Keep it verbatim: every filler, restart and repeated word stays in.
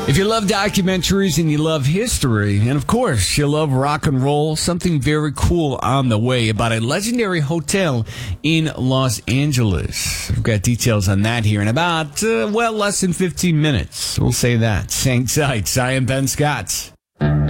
If you love documentaries and you love history, and of course you love rock and roll, something very cool on the way about a legendary hotel in Los Angeles. We've got details on that here in about, uh, well, less than fifteen minutes. We'll say that. Hang tight. I am Ben Scott.